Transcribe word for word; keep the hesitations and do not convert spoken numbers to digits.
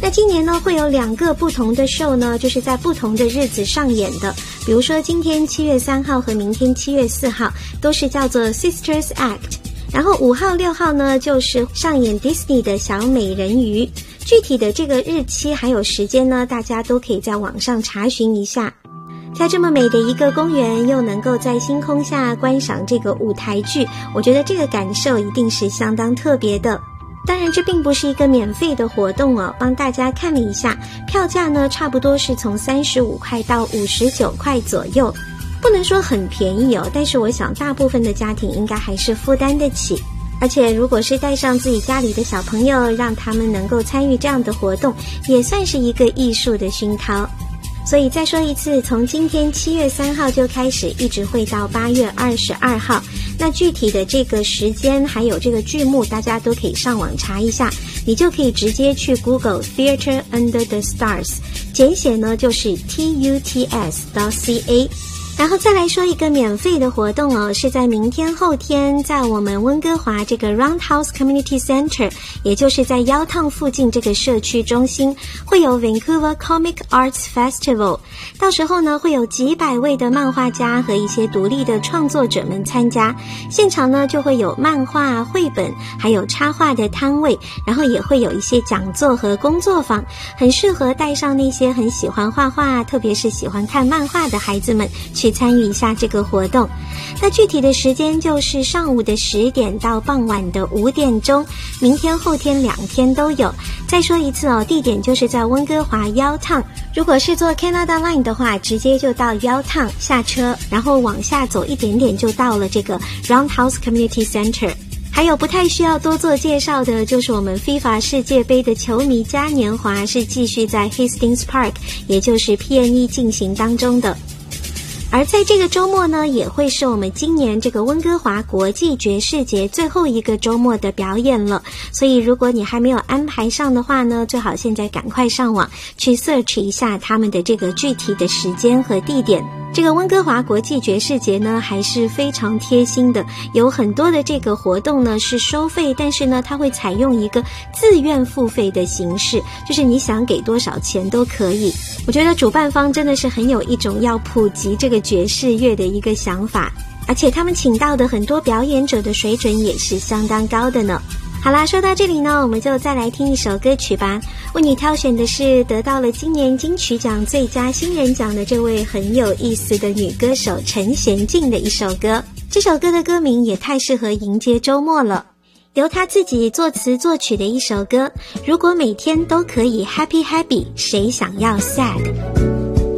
那今年呢会有两个不同的秀呢，就是在不同的日子上演的，比如说今天七月三号和明天七月四号都是叫做 Sisters Act， 然后五号六号呢就是上演 Disney 的小美人鱼。具体的这个日期还有时间呢，大家都可以在网上查询一下。在这么美的一个公园，又能够在星空下观赏这个舞台剧，我觉得这个感受一定是相当特别的。当然这并不是一个免费的活动哦，帮大家看了一下，票价呢差不多是从三十五块到五十九块左右，不能说很便宜哦，但是我想大部分的家庭应该还是负担得起。而且如果是带上自己家里的小朋友，让他们能够参与这样的活动，也算是一个艺术的熏陶。所以再说一次，从今天七月三号就开始，一直会到八月二十二号。那具体的这个时间还有这个剧目，大家都可以上网查一下，你就可以直接去 Google Theater Under the Stars， 简写呢就是 T U T S 到 C A。然后再来说一个免费的活动哦，是在明天后天，在我们温哥华这个 Roundhouse Community Center， 也就是在腰烫附近这个社区中心，会有 Vancouver Comic Arts Festival。 到时候呢会有几百位的漫画家和一些独立的创作者们参加，现场呢就会有漫画、绘本还有插画的摊位，然后也会有一些讲座和工作坊，很适合带上那些很喜欢画画特别是喜欢看漫画的孩子们去参与一下这个活动。那具体的时间就是上午的十点到傍晚的五点钟，明天后天两天都有。再说一次哦，地点就是在温哥华腰烫，如果是坐 Canada Line 的话，直接就到腰烫下车，然后往下走一点点就到了这个 Roundhouse Community Center。还有不太需要多做介绍的，就是我们 FIFA 世界杯的球迷嘉年华是继续在 Hastings Park， 也就是 P N E 进行当中的。而在这个周末呢，也会是我们今年这个温哥华国际爵士节最后一个周末的表演了，所以如果你还没有安排上的话呢，最好现在赶快上网去 search 一下他们的这个具体的时间和地点。这个温哥华国际爵士节呢还是非常贴心的，有很多的这个活动呢是收费，但是呢它会采用一个自愿付费的形式，就是你想给多少钱都可以。我觉得主办方真的是很有一种要普及这个爵士乐的一个想法，而且他们请到的很多表演者的水准也是相当高的呢。好啦，说到这里呢，我们就再来听一首歌曲吧。为你挑选的是得到了今年金曲奖最佳新人奖的这位很有意思的女歌手陈娴静的一首歌。这首歌的歌名也太适合迎接周末了，由她自己作词作曲的一首歌。如果每天都可以 happy happy， 谁想要 sad？